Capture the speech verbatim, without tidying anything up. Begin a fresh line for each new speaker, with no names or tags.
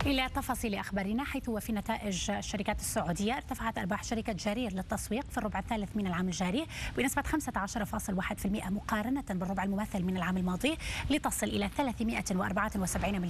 إلى تفاصيل أخبارنا، حيث وفي نتائج الشركات السعودية ارتفعت أرباح شركة جرير للتسويق في الربع الثالث من العام الجاري بنسبة خمسة عشر فاصلة واحد بالمئة مقارنة بالربع المماثل من العام الماضي، لتصل إلى ثلاثمئة وأربعة وسبعين